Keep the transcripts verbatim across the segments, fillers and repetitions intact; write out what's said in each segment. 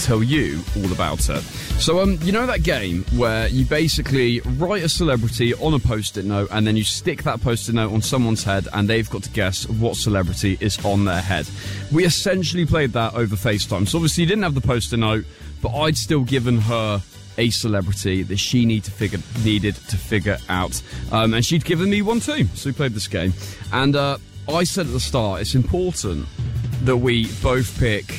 tell you all about it. So, um, you know that game where you basically write a celebrity on a post-it note and then you stick that post-it note on someone's head and they've got to guess what celebrity is on their head? We essentially played that over FaceTime. So obviously you didn't have the post-it note, but I'd still given her a celebrity that she need to figure, needed to figure out. Um, and she'd given me one too. So we played this game. And uh, I said at the start, it's important that we both pick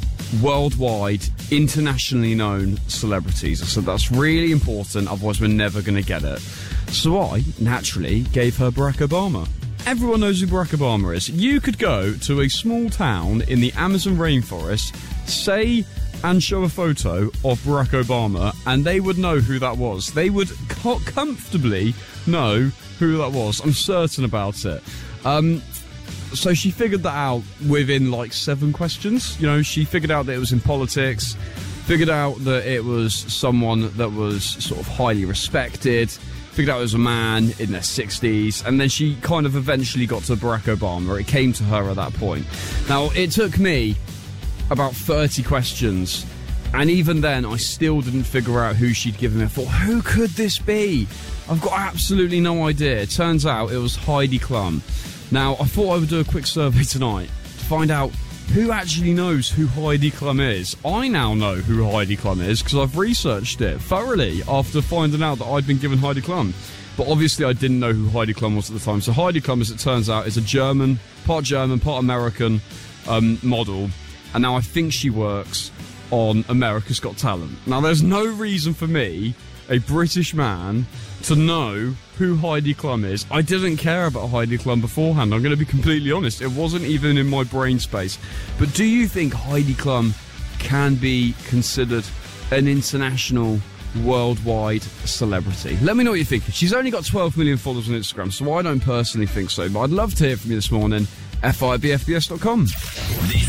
worldwide, internationally known celebrities. I said that's really important, otherwise we're never going to get it. So I, naturally, gave her Barack Obama. Everyone knows who Barack Obama is. You could go to a small town in the Amazon rainforest, say and show a photo of Barack Obama, and they would know who that was. They would co- comfortably know who that was. I'm certain about it. Um, so she figured that out within like seven questions. You know, she figured out that it was in politics, figured out that it was someone that was sort of highly respected, figured out it was a man in their sixties, and then she kind of eventually got to Barack Obama. It came to her at that point. Now, it took me about thirty questions, and even then I still didn't figure out who she'd given me. I thought, who could this be? I've got absolutely no idea. It turns out it was Heidi Klum. Now, I thought I would do a quick survey tonight to find out who actually knows who Heidi Klum is. I now know who Heidi Klum is because I've researched it thoroughly after finding out that I'd been given Heidi Klum. But obviously I didn't know who Heidi Klum was at the time. So Heidi Klum, as it turns out, is a German, part German, part American um, model. And now I think she works on America's Got Talent. Now, there's no reason for me, a British man, to know who Heidi Klum is. I didn't care about Heidi Klum beforehand. I'm going to be completely honest. It wasn't even in my brain space. But do you think Heidi Klum can be considered an international, worldwide celebrity? Let me know what you think. She's only got twelve million followers on Instagram, so I don't personally think so. But I'd love to hear from you this morning. F I B F B S dot com.